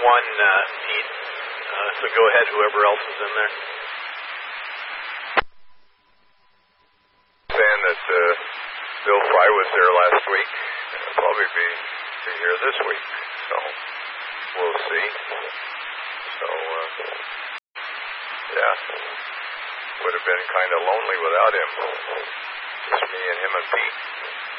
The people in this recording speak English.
one, Pete. So go ahead, whoever else is in there. Saying that Bill Fry was there last week. He'll probably be here this week. So we'll see. So, yeah. Would have been kind of lonely without him. Just me and him and Pete.